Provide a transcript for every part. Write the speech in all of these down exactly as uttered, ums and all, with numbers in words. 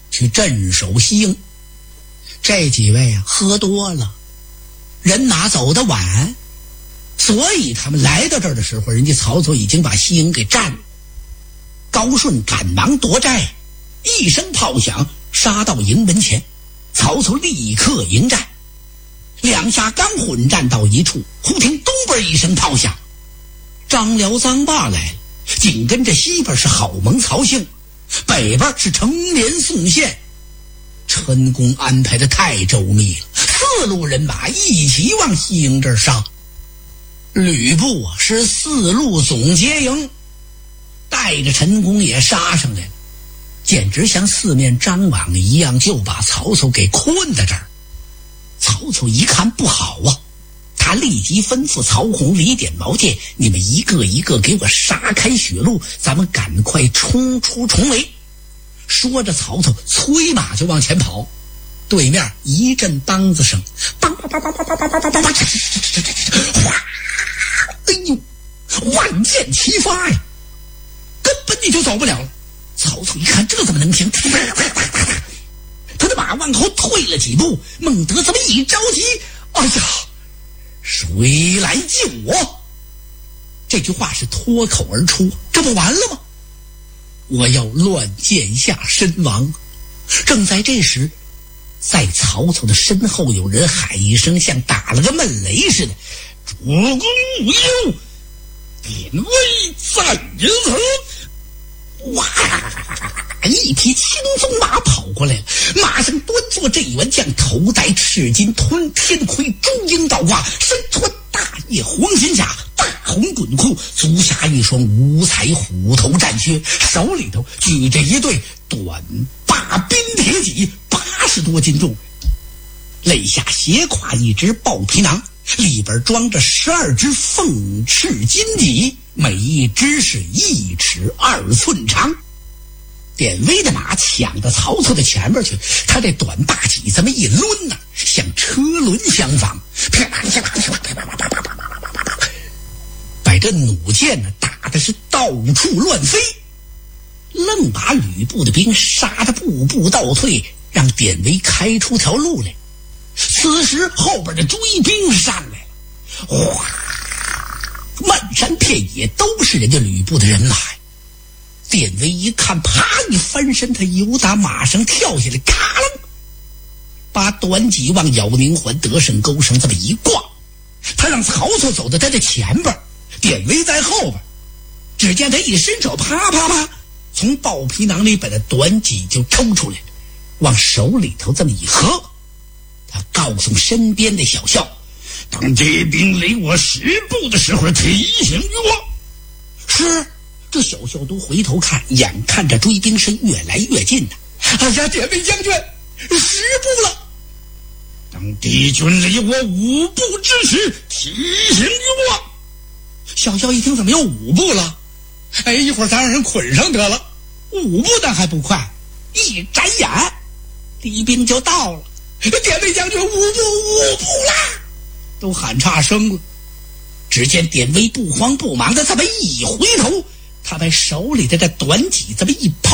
去镇守西营。这几位啊喝多了，人马走得晚，所以他们来到这儿的时候，人家曹操已经把西营给占了。高顺赶忙夺寨，一声炮响，杀到营门前，曹操立刻迎战。两下刚混战到一处，忽听东边一声炮响，张辽、臧霸来了，紧跟着西边是郝萌、曹兴，北边是成连、宋宪。陈宫安排的太周密了，四路人马一起往西营这儿上。吕布啊是四路总结营，带着陈宫也杀上来了，简直像四面张网一样，就把曹操给困在这儿。曹操一看不好啊，他立即吩咐曹洪、李典、毛健，你们一个一个给我杀开血路，咱们赶快冲出重围。说着，曹操催马就往前跑，对面一阵梆子声，梆梆梆梆梆梆梆梆梆梆梆，哗！哎呦，万箭齐发呀，根本你就走不了了。曹操一看，这怎么能行？他的马往后退了几步，孟德这么一着急，哎呀，谁来救我？这句话是脱口而出，这不完了吗？我要乱箭下身亡。正在这时，在曹操的身后有人喊一声，像打了个闷雷似的：“主公无忧，典韦在此！”哇！一匹青鬃马跑过来了，马上端坐这员将，头戴赤金吞天盔，中缨倒挂，身穿大叶黄金甲，大红滚裤，足下一双五彩虎头战靴，手里头举着一对短把冰铁戟，八十多斤重，肋下斜挎一只豹皮囊，里边装着十二只凤翅金戟，每一只是一尺二寸长。典韦的马抢到曹操的前面去，他这短大戟这么一抡呢、啊，像车轮相仿，啪啪啪啪啪啪啪啪啪啪，把这弩箭呢打的是到处乱飞，愣把吕布的兵杀得步步倒退，让典韦开出条路来。此时后边的追兵上来了，哗，漫山遍野都是人家吕布的人马。典韦一看，啪一翻身，他由打马上跳下来，咔楞，把短戟往咬宁环得胜钩上这么一挂，他让曹操走到他的前边，典韦在后边。只见他一伸手，啪啪啪，从豹皮囊里把那短戟就抽出来，往手里头这么一合，他告诉身边的小校：“当敌兵离我十步的时候，提醒于我。”是。这小校都回头看，眼看着追兵是越来越近呢。哎呀，典韦将军，十步了！当敌军离我五步之时，提醒于我。小校一听，怎么又五步了？哎，一会儿咱让人捆上得了。五步那还不快？一眨眼，敌兵就到了。典韦将军，五步，五步啦！都喊差声了。只见典韦不慌不忙的这么一回头，他把手里的这短戟这么一抛，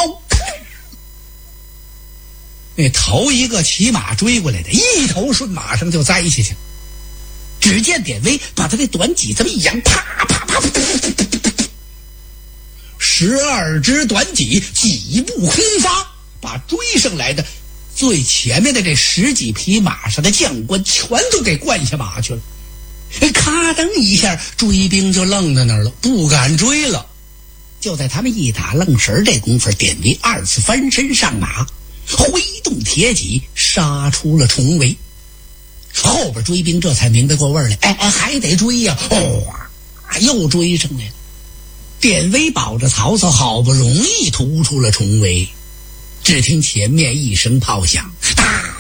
那头一个骑马追过来的一头顺马上就栽下去。只见典韦把他的短戟这么一扬，啪啪啪啪啪啪啪啪，十二支短戟几步空发，把追上来的最前面的这十几匹马上的将官全都给灌下马去了。咔噔一下，追兵就愣在那儿了，不敢追了。就在他们一打愣神这功夫，典韦二次翻身上马，挥动铁戟，杀出了重围。后边追兵这才明白过味儿来，哎哎，还得追呀、啊！哦，又追上来了。典韦保着曹操，好不容易突出了重围，只听前面一声炮响，哒！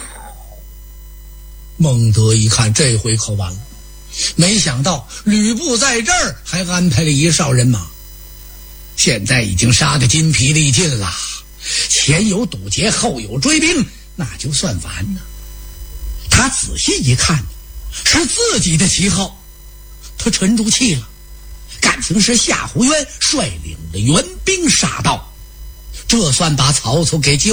孟德一看，这回可完了。没想到吕布在这儿还安排了一哨人马，现在已经杀得筋疲力尽了，前有堵截，后有追兵，那就算完了。他仔细一看，是自己的旗号，他沉住气了，感情是夏侯渊率领的援兵杀到，这算把曹操给救